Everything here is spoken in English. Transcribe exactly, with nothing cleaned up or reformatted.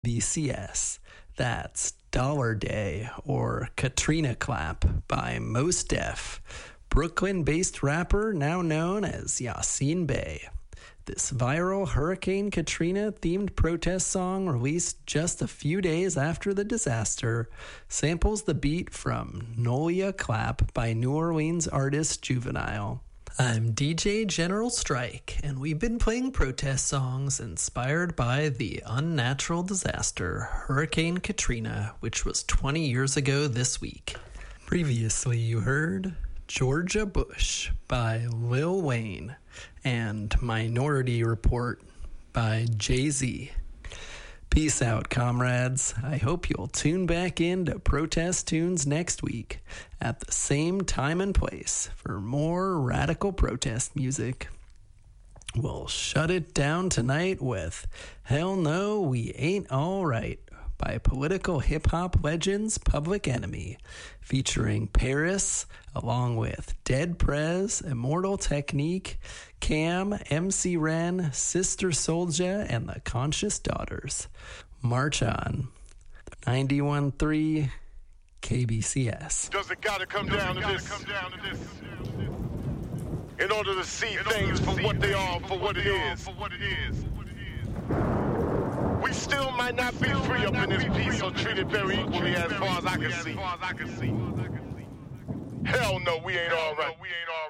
B C S. That's Dollar Day or Katrina Clap by Mos Def, Brooklyn-based rapper now known as Yasin Bey. This viral Hurricane Katrina-themed protest song, released just a few days after the disaster, samples the beat from Nolia Clap by New Orleans artist Juvenile. I'm D J General Strike, and we've been playing protest songs inspired by the unnatural disaster, Hurricane Katrina, which was twenty years ago this week. Previously, you heard Georgia Bush by Lil Wayne and Minority Report by Jay-Z. Peace out, comrades. I hope you'll tune back in to Protest Tunes next week at the same time and place for more radical protest music. We'll shut it down tonight with Hell No, We Ain't All Right by political hip-hop legends Public Enemy, featuring Paris, along with Dead Prez, Immortal Technique, Cam, M C Ren, Sister Soulja, and the Conscious Daughters. March on. ninety-one point three K B C S. Does it gotta come down to this? In order to see things for what they are, for what it is. We still might not be free up in this piece or treated very equally as far as I can see. Hell no, we ain't all right.